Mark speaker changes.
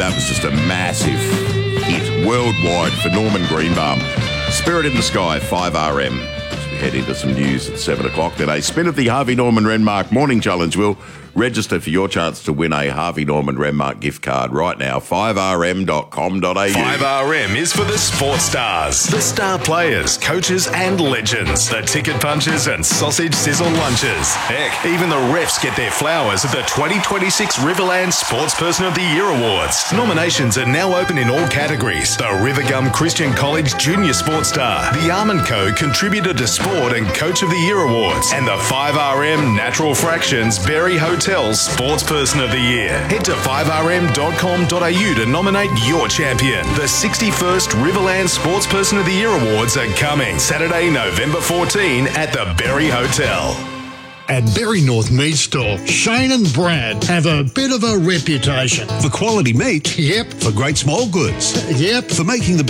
Speaker 1: that was just a massive hit worldwide for Norman Greenbaum. Spirit in the Sky, 5RM. As we head into some news at 7 o'clock today. Spin at the Harvey Norman Renmark Morning Challenge will register for your chance to win a Harvey Norman Renmark gift card right now. 5rm.com.au.
Speaker 2: 5RM is for the sports stars, the star players, coaches and legends, the ticket punchers and sausage sizzle lunches. Heck, even the refs get their flowers at the 2026 Riverland Sportsperson of the Year Awards. Nominations are now open in all categories. The Rivergum Christian College Junior Sports Star, the Armand Co. Contributor to Sport and Coach of the Year Awards, and the 5RM Natural Fractions Berry Hotel Sportsperson of the Year. Head to 5rm.com.au to nominate your champion. The 61st Riverland Sportsperson of the Year Awards are coming Saturday, November 14 at the Berry Hotel.
Speaker 3: At Berry North Meat Store, Shane and Brad have a bit of a reputation.
Speaker 4: For quality meat.
Speaker 3: Yep.
Speaker 4: For great small goods.
Speaker 3: Yep.
Speaker 4: For making the